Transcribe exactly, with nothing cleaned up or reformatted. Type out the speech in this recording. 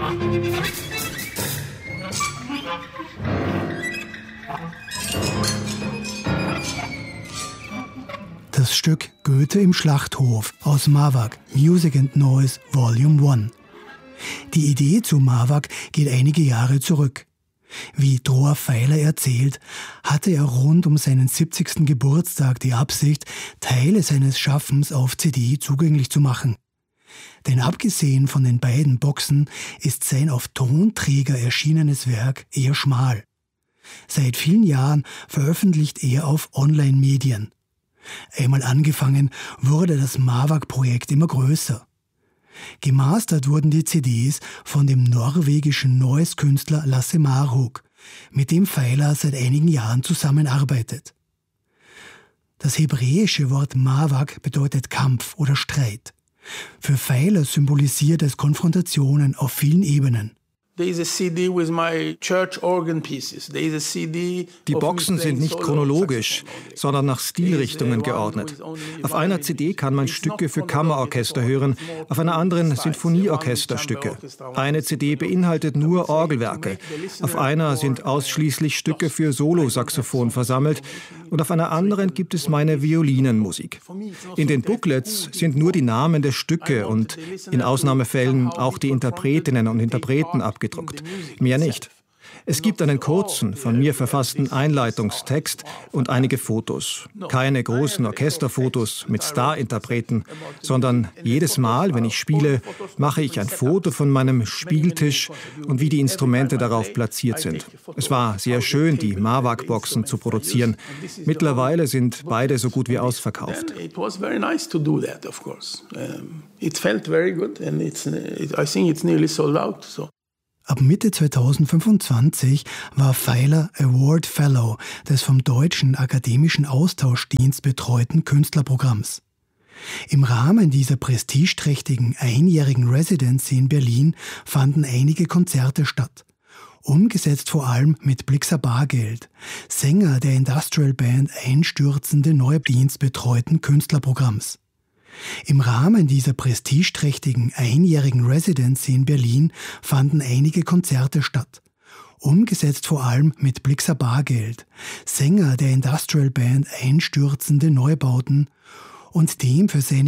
Das Stück Goethe im Schlachthof aus Mawag, Music and Noise Volume eins. Die Idee zu Mawag geht einige Jahre zurück. Wie Dror Feiler erzählt, hatte er rund um seinen siebzigsten Geburtstag die Absicht, Teile seines Schaffens auf C D zugänglich zu machen. Denn abgesehen von den beiden Boxen ist sein auf Tonträger erschienenes Werk eher schmal. Seit vielen Jahren veröffentlicht er auf Online-Medien. Einmal angefangen, wurde das Mawag-Projekt immer größer. Gemastert wurden die C Ds von dem norwegischen Noise-Künstler Lasse Marhaug, mit dem Feiler seit einigen Jahren zusammenarbeitet. Das hebräische Wort Mawag bedeutet Kampf oder Streit. Für Feiler symbolisiert es Konfrontationen auf vielen Ebenen. Die Boxen sind nicht chronologisch, sondern nach Stilrichtungen geordnet. Auf einer C D kann man Stücke für Kammerorchester hören, auf einer anderen Sinfonieorchesterstücke. Eine C D beinhaltet nur Orgelwerke, auf einer sind ausschließlich Stücke für Solosaxophon versammelt und auf einer anderen gibt es meine Violinenmusik. In den Booklets sind nur die Namen der Stücke und in Ausnahmefällen auch die Interpretinnen und Interpreten abgedruckt. Mehr nicht. Es gibt einen kurzen, von mir verfassten Einleitungstext und einige Fotos. Keine großen Orchesterfotos mit Star-Interpreten, sondern jedes Mal, wenn ich spiele, mache ich ein Foto von meinem Spieltisch und wie die Instrumente darauf platziert sind. Es war sehr schön, die Mawag-Boxen zu produzieren. Mittlerweile sind beide so gut wie ausverkauft. Ab Mitte zweitausendfünfundzwanzig war Feiler Award Fellow des vom Deutschen Akademischen Austauschdienst betreuten Künstlerprogramms. Im Rahmen dieser prestigeträchtigen einjährigen Residency in Berlin fanden einige Konzerte statt. Umgesetzt vor allem mit Blixa Bargeld, Sänger der Industrial Band Einstürzende Neudienst betreuten Künstlerprogramms. Im Rahmen dieser prestigeträchtigen einjährigen Residency in Berlin fanden einige Konzerte statt. Umgesetzt vor allem mit Blixa Bargeld, Sänger der Industrial Band Einstürzende Neubauten und dem für seine